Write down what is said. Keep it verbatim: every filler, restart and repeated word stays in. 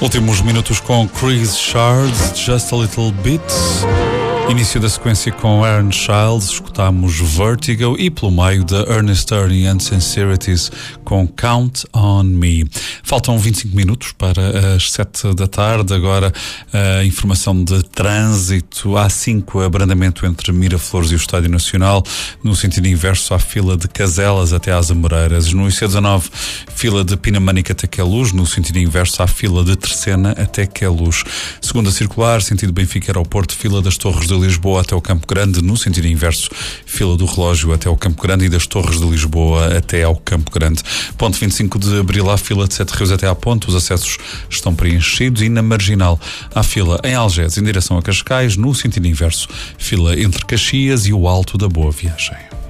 Últimos minutos com Chris Shard, Just a Little Bit. Início da sequência com Aaron Childs, escutámos Vertigo e pelo meio da Ernest Ernie and Sincerities com Count on Me. Faltam vinte e cinco minutos para as sete da tarde. Agora a informação de trânsito. A cinco, abrandamento entre Miraflores e o Estádio Nacional. No sentido inverso, há fila de Caselas até às Amoreiras. No I C dezanove, fila de Pinamânica até Queluz. No sentido inverso, há fila de Terceira até Queluz. Segunda circular, sentido Benfica Aeroporto, fila das Torres de Lisboa até o Campo Grande. No sentido inverso, fila do Relógio até o Campo Grande e das Torres de Lisboa até ao Campo Grande. Ponto vinte e cinco de Abril, há fila de Sete Rios até à Ponte. Os acessos estão preenchidos. E na Marginal, há fila em Algés em direção a Cascais. No sentido inverso, fila entre Caxias e o Alto da Boa Viagem.